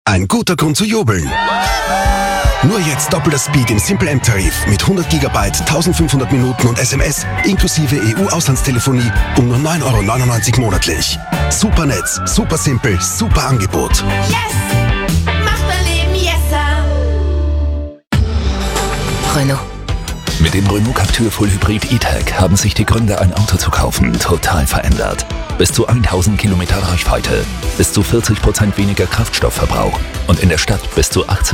Ein guter Grund zu jubeln. Nur jetzt doppelter Speed im Simple M-Tarif mit 100 GB, 1500 Minuten und SMS inklusive EU-Auslandstelefonie um nur 9,99 € monatlich. Super Netz, super simpel, super Angebot. Yes! Macht mein Leben yesser! Renault. Mit dem Renault Captur Full Hybrid E-Tech haben sich die Gründe, ein Auto zu kaufen, total verändert. Bis zu 1000 Kilometer Reichweite, bis zu 40% weniger Kraftstoffverbrauch und in der Stadt bis zu 80